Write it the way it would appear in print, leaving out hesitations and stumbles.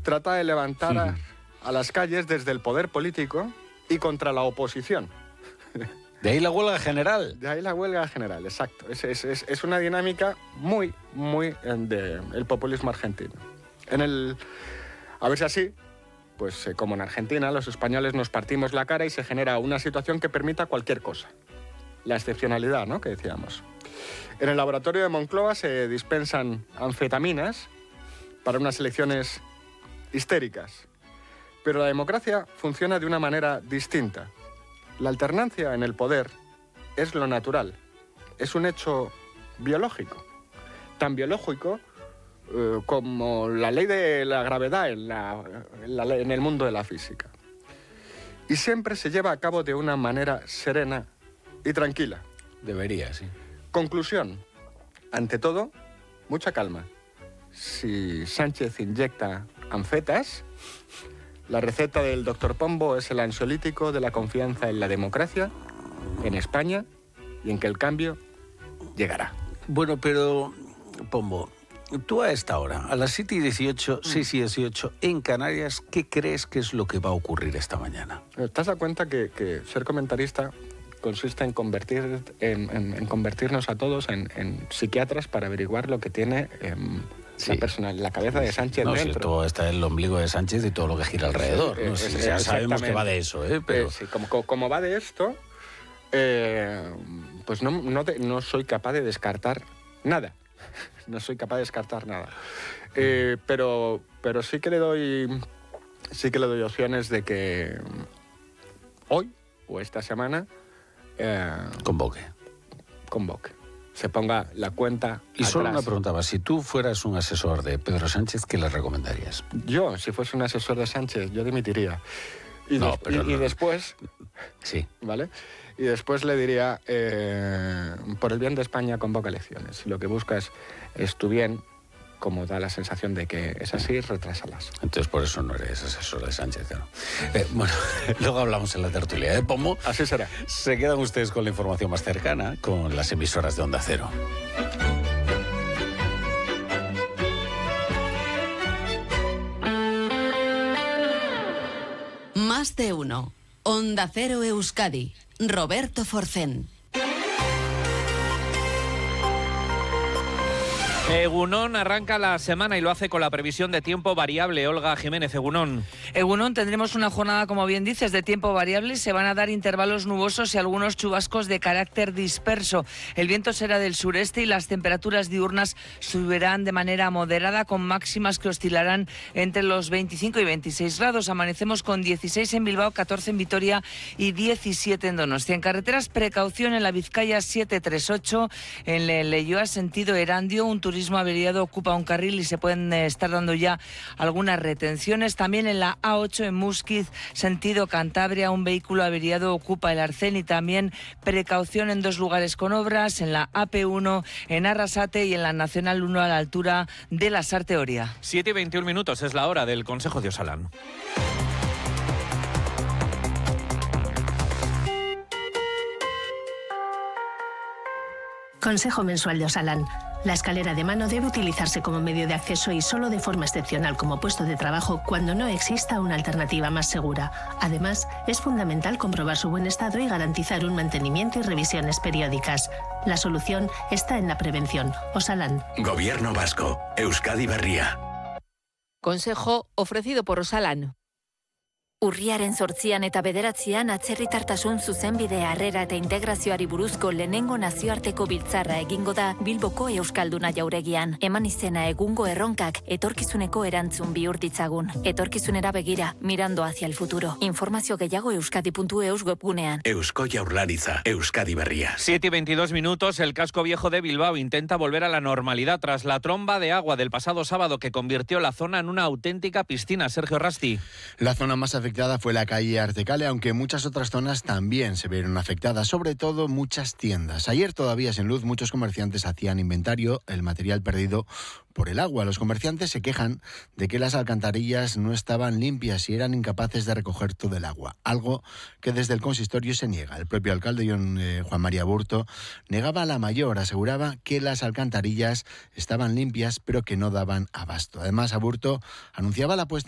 trata de levantar a las calles desde el poder político y contra la oposición. De ahí la huelga general. De ahí la huelga general, exacto. Es una dinámica muy del populismo argentino. A ver si así, pues como en Argentina, los españoles nos partimos la cara y se genera una situación que permita cualquier cosa. La excepcionalidad, ¿no?, que decíamos. En el laboratorio de Moncloa se dispensan anfetaminas para unas elecciones histéricas. Pero la democracia funciona de una manera distinta. La alternancia en el poder es lo natural, es un hecho biológico, tan biológico como la ley de la gravedad en el mundo de la física. Y siempre se lleva a cabo de una manera serena y tranquila. Debería, sí. Conclusión, ante todo, mucha calma. Si Sánchez inyecta anfetas, la receta del doctor Pombo es el ansiolítico de la confianza en la democracia, en España, y en que el cambio llegará. Bueno, pero, Pombo, tú a esta hora, a las 7:18, 6:18, en Canarias, ¿qué crees que es lo que va a ocurrir esta mañana? ¿Te has dado cuenta que ser comentarista consiste en convertirnos a todos en psiquiatras para averiguar lo que tiene la cabeza de Sánchez dentro? Si todo está en el ombligo de Sánchez y todo lo que gira alrededor. Ya sabemos que va de eso, pero... sí, como va de esto, pues no soy capaz de descartar nada. No soy capaz de descartar nada. Pero sí que le doy opciones de que hoy o esta semana convoque. Se ponga la cuenta Y atrás. solo una pregunta más. Si tú fueras un asesor de Pedro Sánchez, ¿qué le recomendarías? Yo, si fuese un asesor de Sánchez, yo dimitiría. Y después... Sí. ¿Vale? Y después le diría, por el bien de España, convoca elecciones. Si lo que buscas es tu bien, como da la sensación de que es así, retrásalas. Entonces por eso no eres asesor de Sánchez, ¿no? Bueno, luego hablamos en la tertulia de Pombo. Así será. Se quedan ustedes con la información más cercana, con las emisoras de Onda Cero. Más de uno. Onda Cero Euskadi. Roberto Forcén. Egunon arranca la semana y lo hace con la previsión de tiempo variable. Olga Jiménez, Egunon. Egunon, tendremos una jornada, como bien dices, de tiempo variable. Se van a dar intervalos nubosos y algunos chubascos de carácter disperso. El viento será del sureste y las temperaturas diurnas subirán de manera moderada, con máximas que oscilarán entre los 25 y 26 grados. Amanecemos con 16 en Bilbao, 14 en Vitoria y 17 en Donostia. En carreteras, precaución en la Vizcaya 738, en el Leioa sentido Erandio, un turismo averiado ocupa un carril y se pueden estar dando ya algunas retenciones. También en la A8 en Musquiz, sentido Cantabria, un vehículo averiado ocupa el arcén y también precaución en dos lugares con obras, en la AP1 en Arrasate y en la Nacional 1 a la altura de la Sarteoria. 7:21 es la hora del Consejo de Osalán. Consejo mensual de Osalán. La escalera de mano debe utilizarse como medio de acceso y solo de forma excepcional como puesto de trabajo cuando no exista una alternativa más segura. Además, es fundamental comprobar su buen estado y garantizar un mantenimiento y revisiones periódicas. La solución está en la prevención. Osalán. Gobierno vasco. Euskadi Berria. Consejo ofrecido por Osalán. Urriaren 8 eta 9 atzerritartasun zuzenbide harrera eta integrazioari buruzko lehenengo nazioarteko biltzarra egingo da Bilboko Euskalduna jauregian. Eman izena egungo erronkak etorkizuneko erantzun bihur ditzagun. Etorkizunera begira, mirando hacia el futuro. Informazio gehiago euskadi.eus webgunean. Eusko Jaurlaritza, Euskadi Berria. 7:22, el casco viejo de Bilbao intenta volver a la normalidad tras la tromba de agua del pasado sábado que convirtió la zona en una auténtica piscina. Sergio Rasti. La zona más afectada fue la calle Artecale, aunque muchas otras zonas también se vieron afectadas, sobre todo muchas tiendas. Ayer, todavía sin luz, muchos comerciantes hacían inventario el material perdido por el agua. Los comerciantes se quejan de que las alcantarillas no estaban limpias y eran incapaces de recoger todo el agua, algo que desde el consistorio se niega. El propio alcalde, Juan María Burto, negaba la mayor, aseguraba que las alcantarillas estaban limpias pero que no daban abasto. Además, Burto anunciaba la puesta